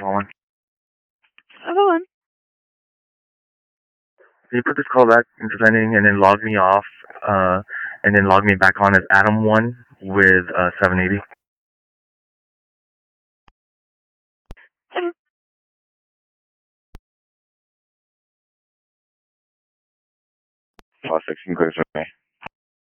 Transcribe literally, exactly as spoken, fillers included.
calling. Oh, go on. Can you put this call back into pending and then log me off, uh, and then log me back on as Adam one with uh, seven eighty? Okay. Plus six, you can click this with me.